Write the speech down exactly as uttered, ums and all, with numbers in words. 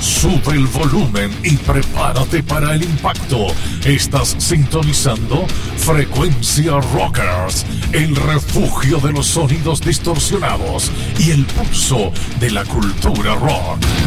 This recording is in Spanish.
Sube el volumen y prepárate para el impacto. Estás sintonizando Frecuencia Rockers, el refugio de los sonidos distorsionados y el pulso de la cultura rock.